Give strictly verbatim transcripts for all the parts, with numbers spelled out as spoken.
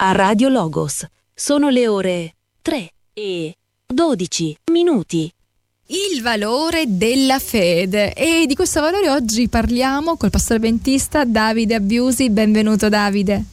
a Radio Logos. Sono le ore tre e dodici minuti. Il valore della fede, e di questo valore oggi parliamo col pastore adventista Davide Abbiusi. Benvenuto Davide.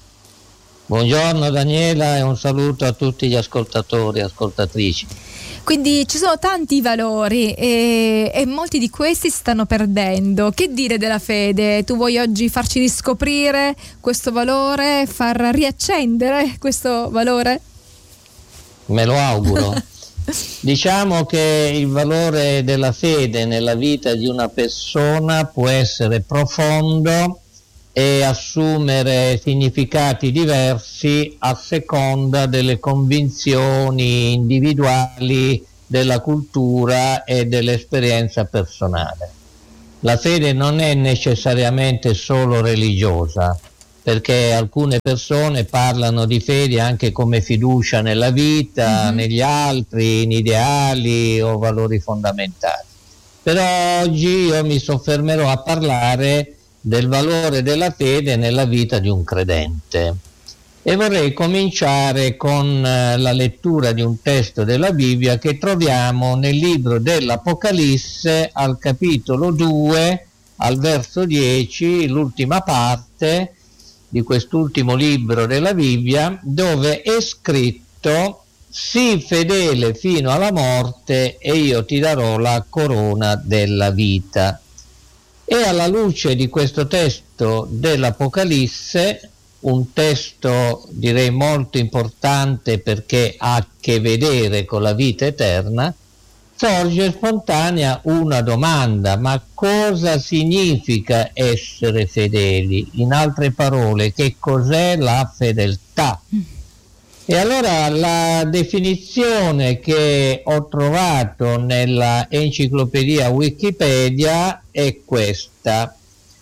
Buongiorno Daniela e un saluto a tutti gli ascoltatori e ascoltatrici. Quindi ci sono tanti valori e, e molti di questi si stanno perdendo. Che dire della fede? Tu vuoi oggi farci riscoprire questo valore, far riaccendere questo valore? Me lo auguro. Diciamo che il valore della fede nella vita di una persona può essere profondo e assumere significati diversi a seconda delle convinzioni individuali, della cultura e dell'esperienza personale. La fede non è necessariamente solo religiosa, perché alcune persone parlano di fede anche come fiducia nella vita, mm-hmm. negli altri, in ideali o valori fondamentali. Però oggi io mi soffermerò a parlare del valore della fede nella vita di un credente e vorrei cominciare con la lettura di un testo della Bibbia che troviamo nel libro dell'Apocalisse al capitolo due al verso dieci, l'ultima parte di quest'ultimo libro della Bibbia, dove è scritto: sii fedele fino alla morte e io ti darò la corona della vita. E alla luce di questo testo dell'Apocalisse, un testo direi molto importante perché ha a che vedere con la vita eterna, sorge spontanea una domanda: ma cosa significa essere fedeli? In altre parole, che cos'è la fedeltà? E allora la definizione che ho trovato nella enciclopedia Wikipedia è questa: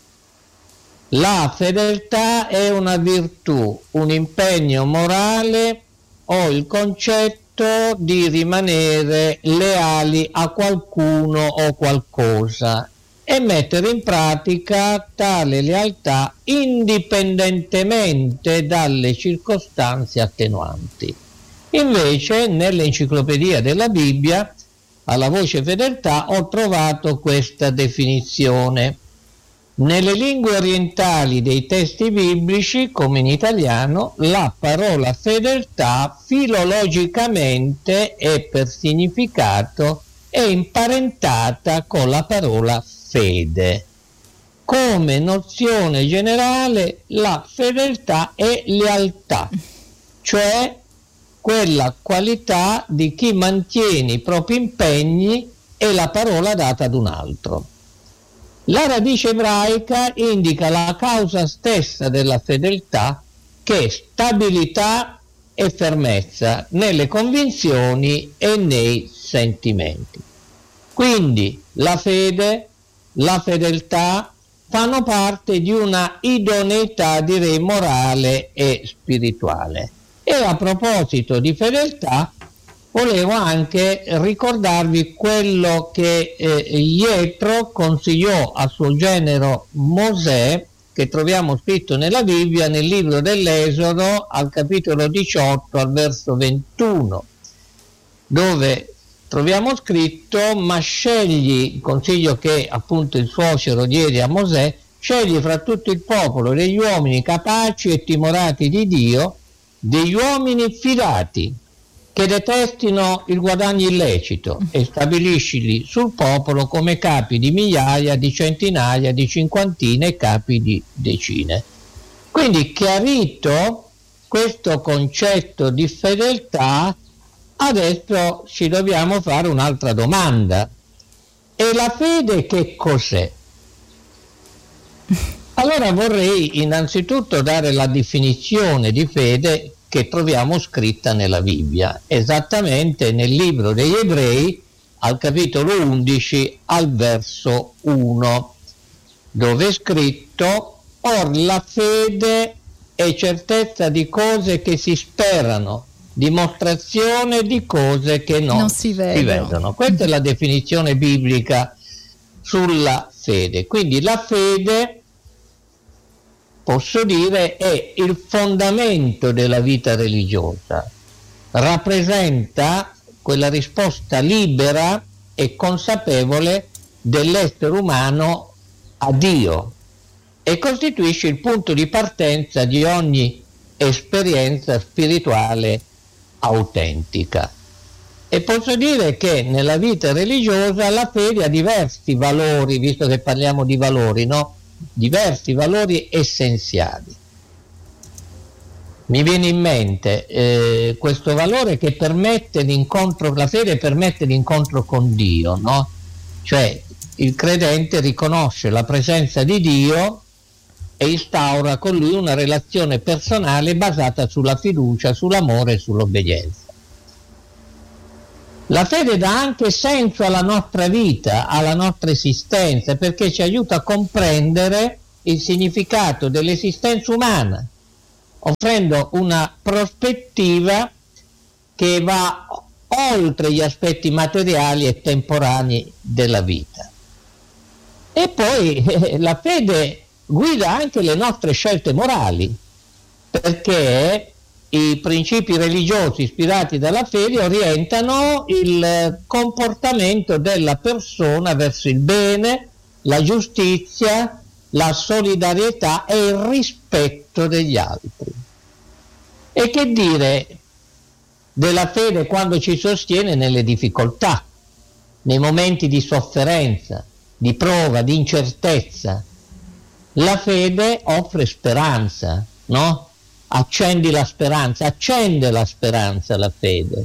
la fedeltà è una virtù, un impegno morale o il concetto di rimanere leali a qualcuno o qualcosa e mettere in pratica tale lealtà indipendentemente dalle circostanze attenuanti. Invece nell'enciclopedia della Bibbia, alla voce fedeltà, ho trovato questa definizione. Nelle lingue orientali dei testi biblici, come in italiano, la parola fedeltà filologicamente e per significato è imparentata con la parola fede. Come nozione generale, la fedeltà è lealtà, cioè quella qualità di chi mantiene i propri impegni e la parola data ad un altro. La radice ebraica indica la causa stessa della fedeltà, che è stabilità e fermezza nelle convinzioni e nei sentimenti. Quindi la fede, la fedeltà fanno parte di una idoneità, direi, morale e spirituale. E a proposito di fedeltà, volevo anche ricordarvi quello che eh, Jethro consigliò al suo genero Mosè, che troviamo scritto nella Bibbia, nel libro dell'Esodo, al capitolo diciotto, al verso ventuno, dove troviamo scritto: ma scegli, il consiglio che appunto il suocero diede a Mosè, scegli fra tutto il popolo degli uomini capaci e timorati di Dio, degli uomini fidati, che detestino il guadagno illecito, e stabiliscili sul popolo come capi di migliaia, di centinaia, di cinquantine e capi di decine. Quindi, chiarito questo concetto di fedeltà, adesso ci dobbiamo fare un'altra domanda: e la fede che cos'è? Allora vorrei innanzitutto dare la definizione di fede che troviamo scritta nella Bibbia, esattamente nel libro degli Ebrei, al capitolo undici, al verso uno, dove è scritto: or la fede è certezza di cose che si sperano, dimostrazione di cose che non, non si, vedono. si vedono. Questa è la definizione biblica sulla fede. Quindi la fede posso dire, è il fondamento della vita religiosa, rappresenta quella risposta libera e consapevole dell'essere umano a Dio e costituisce il punto di partenza di ogni esperienza spirituale autentica. E posso dire che nella vita religiosa la fede ha diversi valori, visto che parliamo di valori, no? Diversi valori essenziali. Mi viene in mente eh, questo valore che permette l'incontro, la fede permette l'incontro con Dio, no? Cioè il credente riconosce la presenza di Dio e instaura con lui una relazione personale basata sulla fiducia, sull'amore e sull'obbedienza. La fede dà anche senso alla nostra vita, alla nostra esistenza, perché ci aiuta a comprendere il significato dell'esistenza umana, offrendo una prospettiva che va oltre gli aspetti materiali e temporanei della vita. E poi eh, la fede guida anche le nostre scelte morali, perché i principi religiosi ispirati dalla fede orientano il comportamento della persona verso il bene, la giustizia, la solidarietà e il rispetto degli altri. E che dire della fede quando ci sostiene nelle difficoltà, nei momenti di sofferenza, di prova, di incertezza? La fede offre speranza, no? Accendi la speranza, accende la speranza la fede,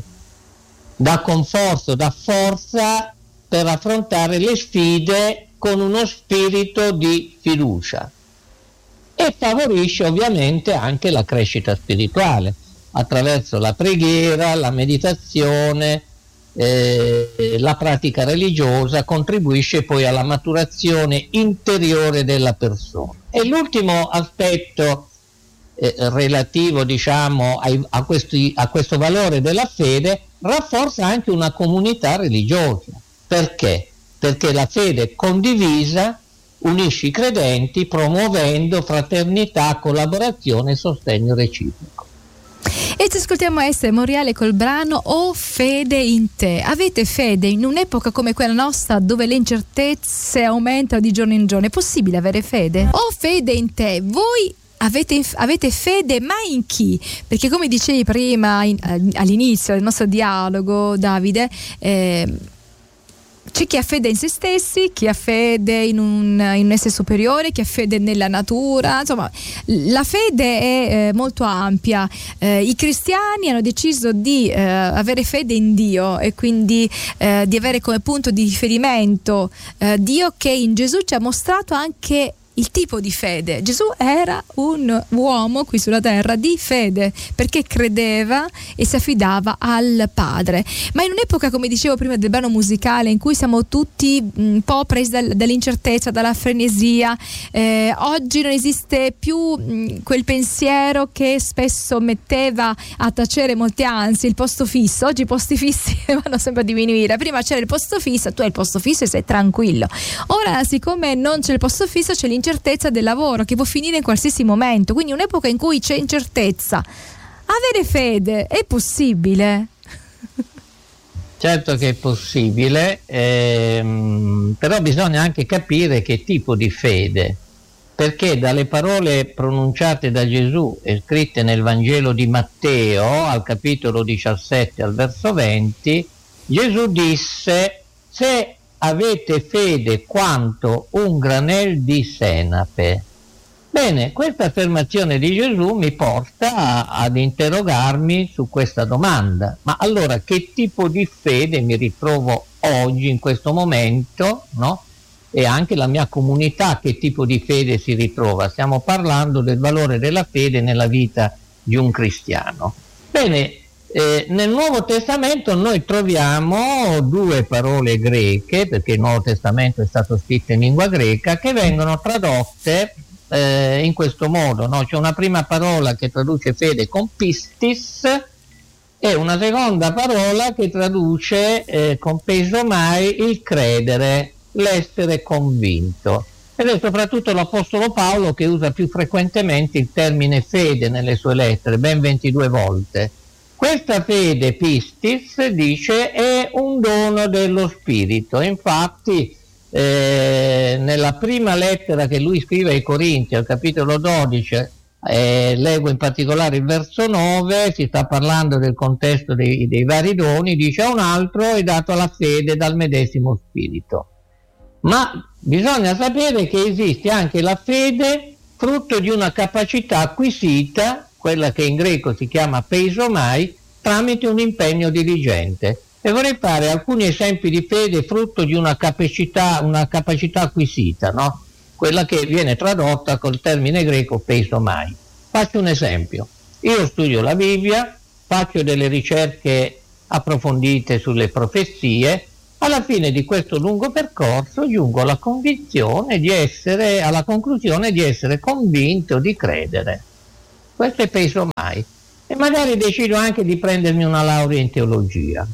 dà conforto, dà forza per affrontare le sfide con uno spirito di fiducia e favorisce ovviamente anche la crescita spirituale attraverso la preghiera, la meditazione, eh, la pratica religiosa, contribuisce poi alla maturazione interiore della persona. E l'ultimo aspetto Eh, relativo diciamo ai, a, questi, a questo valore della fede, rafforza anche una comunità religiosa. Perché? Perché la fede condivisa unisce i credenti promuovendo fraternità, collaborazione e sostegno reciproco. E ci ascoltiamo Esther Moriale col brano O fede in te. Avete fede in un'epoca come quella nostra dove le incertezze aumentano di giorno in giorno? È possibile avere fede? O fede in te. Voi Avete, avete fede, ma in chi? Perché come dicevi prima in, all'inizio del nostro dialogo, Davide, eh, c'è chi ha fede in se stessi, chi ha fede in un, in un essere superiore, chi ha fede nella natura. Insomma, la fede è eh, molto ampia. Eh, I cristiani hanno deciso di eh, avere fede in Dio e quindi eh, di avere come punto di riferimento eh, Dio, che in Gesù ci ha mostrato anche il tipo di fede. Gesù era un uomo qui sulla terra di fede, perché credeva e si affidava al Padre. Ma in un'epoca, come dicevo prima del brano musicale, in cui siamo tutti un po' presi dal, dall'incertezza, dalla frenesia, eh, oggi non esiste più mh, quel pensiero che spesso metteva a tacere molte ansie, il posto fisso. Oggi i posti fissi vanno sempre a diminuire. Prima c'era il posto fisso, tu hai il posto fisso e sei tranquillo. Ora, siccome non c'è il posto fisso, c'è l'incertezza incertezza del lavoro che può finire in qualsiasi momento, quindi un'epoca in cui c'è incertezza. Avere fede è possibile? Certo che è possibile, ehm, però bisogna anche capire che tipo di fede, perché dalle parole pronunciate da Gesù e scritte nel Vangelo di Matteo al capitolo diciassette al verso venti, Gesù disse: se avete fede quanto un granel di senape. Bene, questa affermazione di Gesù mi porta a, ad interrogarmi su questa domanda. Ma allora che tipo di fede mi ritrovo oggi, in questo momento, no? E anche la mia comunità che tipo di fede si ritrova? Stiamo parlando del valore della fede nella vita di un cristiano. Bene, Eh, nel Nuovo Testamento noi troviamo due parole greche, perché il Nuovo Testamento è stato scritto in lingua greca, che vengono tradotte eh, in questo modo, no? C'è una prima parola che traduce fede con pistis e una seconda parola che traduce eh, con pesomai il credere, l'essere convinto. ed è soprattutto l'Apostolo Paolo che usa più frequentemente il termine fede nelle sue lettere, ben ventidue volte. Questa fede, pistis, dice, è un dono dello Spirito. Infatti eh, nella prima lettera che lui scrive ai Corinti, al capitolo dodici, eh, leggo in particolare il verso nove, si sta parlando del contesto dei, dei vari doni, dice: a un altro è dato la fede dal medesimo Spirito. Ma bisogna sapere che esiste anche la fede frutto di una capacità acquisita, quella che in greco si chiama peisomai, tramite un impegno diligente. E vorrei fare alcuni esempi di fede frutto di una capacità, una capacità acquisita, no? Quella che viene tradotta col termine greco peisomai. Faccio un esempio. Io studio la Bibbia, faccio delle ricerche approfondite sulle profezie. Alla fine di questo lungo percorso giungo alla convinzione di essere, alla conclusione di essere convinto di credere. Questo è peisomai. E magari decido anche di prendermi una laurea in teologia.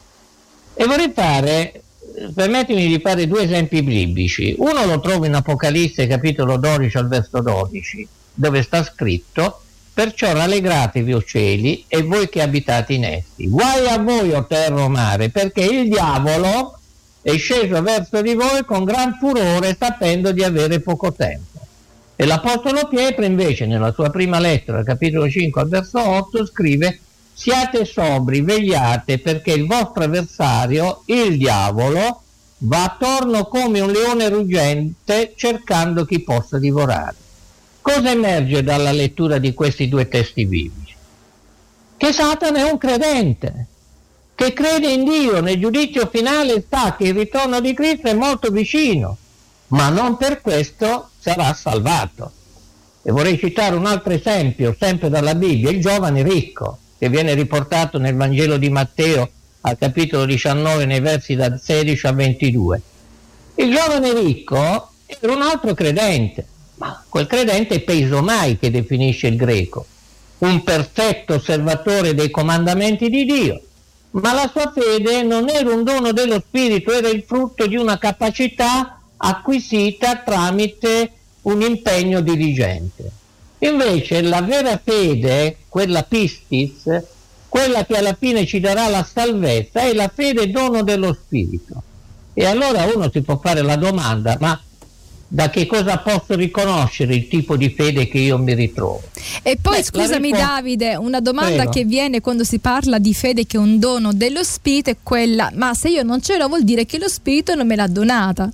E vorrei fare, permettimi di fare due esempi biblici. Uno lo trovo in Apocalisse capitolo dodici al verso dodici, dove sta scritto: perciò rallegratevi, o cieli, e voi che abitate in essi. Guai a voi, o terra o mare, perché il diavolo è sceso verso di voi con gran furore, sapendo di avere poco tempo. E l'Apostolo Pietro invece, nella sua prima lettera, capitolo cinque al verso otto, scrive: siate sobri, vegliate, perché il vostro avversario, il diavolo, va attorno come un leone ruggente, cercando chi possa divorare. Cosa emerge dalla lettura di questi due testi biblici? Che Satana è un credente, che crede in Dio, nel giudizio finale sa che il ritorno di Cristo è molto vicino, ma non per questo sarà salvato. E vorrei citare un altro esempio, sempre dalla Bibbia, il giovane ricco, che viene riportato nel Vangelo di Matteo al capitolo diciannove, nei versi da sedici a ventidue. Il giovane ricco era un altro credente, ma quel credente è peisomai, che definisce il greco, un perfetto osservatore dei comandamenti di Dio, ma la sua fede non era un dono dello Spirito, era il frutto di una capacità acquisita tramite un impegno diligente. Invece la vera fede, quella pistis, quella che alla fine ci darà la salvezza, è la fede dono dello Spirito. E allora uno si può fare la domanda: ma da che cosa posso riconoscere il tipo di fede che io mi ritrovo? E poi, Beh, scusami risposta... Davide, una domanda Prego. Che viene quando si parla di fede che è un dono dello Spirito è quella: ma se io non ce l'ho, vuol dire che lo Spirito non me l'ha donata.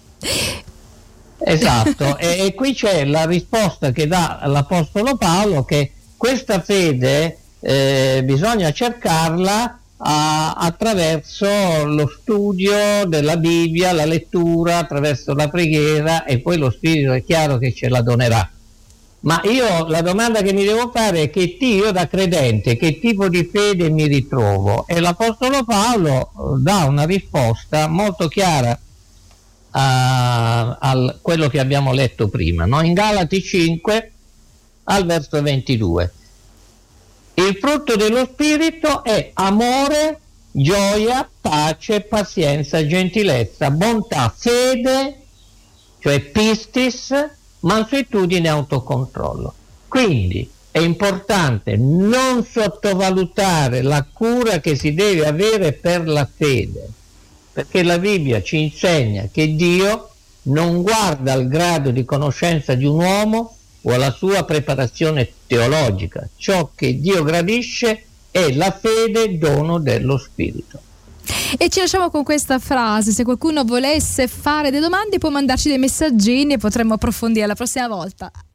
Esatto, e, e qui c'è la risposta che dà l'Apostolo Paolo, che questa fede eh, bisogna cercarla a, attraverso lo studio della Bibbia, la lettura, attraverso la preghiera, e poi lo Spirito è chiaro che ce la donerà. Ma io la domanda che mi devo fare è: che io da credente che tipo di fede mi ritrovo? E l'Apostolo Paolo dà una risposta molto chiara a, a quello che abbiamo letto prima, no? In Galati cinque al verso ventidue. Il frutto dello Spirito è amore, gioia, pace, pazienza, gentilezza, bontà, fede, cioè pistis, mansuetudine e autocontrollo. Quindi è importante non sottovalutare la cura che si deve avere per la fede, perché la Bibbia ci insegna che Dio non guarda al grado di conoscenza di un uomo o alla sua preparazione teologica. Ciò che Dio gradisce è la fede, dono dello Spirito. E ci lasciamo con questa frase: se qualcuno volesse fare delle domande può mandarci dei messaggini e potremmo approfondire la prossima volta.